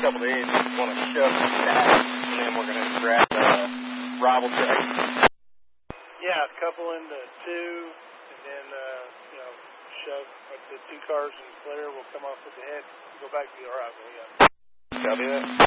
couple days, we just want to shove the stack, and then we're going to grab the rival track. Yeah, a couple into two, and then, shove the 2 cars in the splitter. We'll come off with the head and go back to the rival, yeah. Copy that.